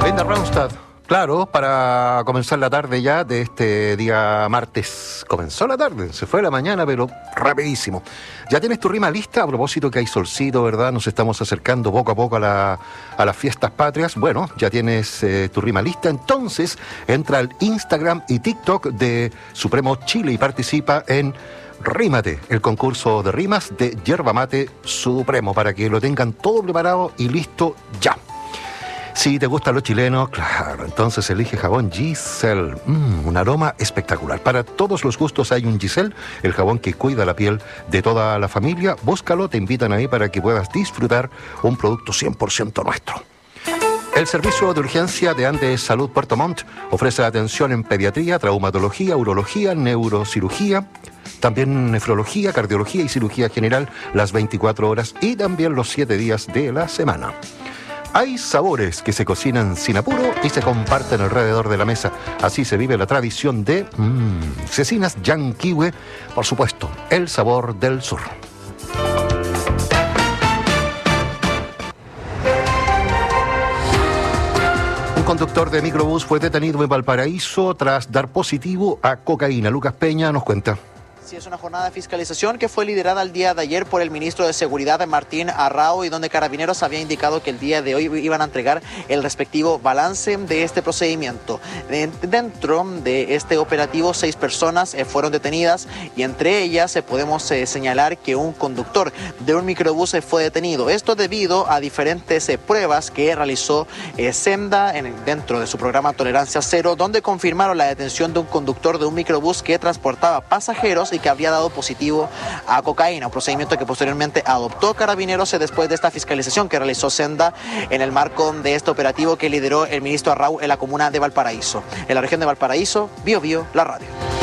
Linda Ronstadt. Claro, para comenzar la tarde ya de este día martes. Comenzó la tarde, se fue la mañana, pero rapidísimo. ¿Ya tienes tu rima lista? A propósito que hay solcito, ¿verdad? Nos estamos acercando poco a poco a las fiestas patrias. Bueno, ya tienes tu rima lista. Entonces, entra al Instagram y TikTok de Supremo Chile y participa en Rímate, el concurso de rimas de Yerba Mate Supremo, para que lo tengan todo preparado y listo ya. Si te gustan los chilenos, claro, entonces elige jabón Giselle. Un aroma espectacular. Para todos los gustos hay un Giselle, el jabón que cuida la piel de toda la familia. Búscalo, te invitan ahí para que puedas disfrutar un producto 100% nuestro. El servicio de urgencia de Andes Salud Puerto Montt ofrece atención en pediatría, traumatología, urología, neurocirugía, también nefrología, cardiología y cirugía general las 24 horas y también los 7 días de la semana. Hay sabores que se cocinan sin apuro y se comparten alrededor de la mesa. Así se vive la tradición de cecinas Yanquihue, por supuesto, el sabor del sur. Un conductor de microbús fue detenido en Valparaíso tras dar positivo a cocaína. Lucas Peña nos cuenta. Sí, es una jornada de fiscalización que fue liderada el día de ayer por el ministro de Seguridad, Martín Arrao, y donde Carabineros había indicado que el día de hoy iban a entregar el respectivo balance de este procedimiento. Dentro de este operativo, 6 personas fueron detenidas y entre ellas podemos señalar que un conductor de un microbús fue detenido. Esto debido a diferentes pruebas que realizó Senda dentro de su programa Tolerancia Cero, donde confirmaron la detención de un conductor de un microbús que transportaba pasajeros y que había dado positivo a cocaína, un procedimiento que posteriormente adoptó Carabineros después de esta fiscalización que realizó Senda en el marco de este operativo que lideró el ministro Arrau en la comuna de Valparaíso. En la región de Valparaíso, Bio Bio, la radio.